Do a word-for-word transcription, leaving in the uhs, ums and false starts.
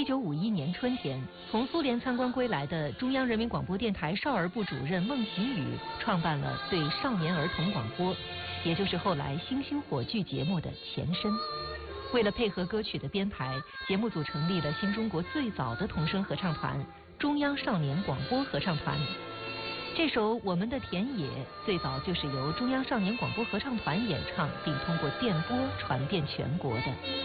一九五一年春天，从苏联参观归来的中央人民广播电台少儿部主任孟启宇创办了对少年儿童广播，也就是后来星星火炬节目的前身。为了配合歌曲的编排，节目组成立了新中国最早的童声合唱团——中央少年广播合唱团。这首《我们的田野》最早就是由中央少年广播合唱团演唱，并通过电波传遍全国的。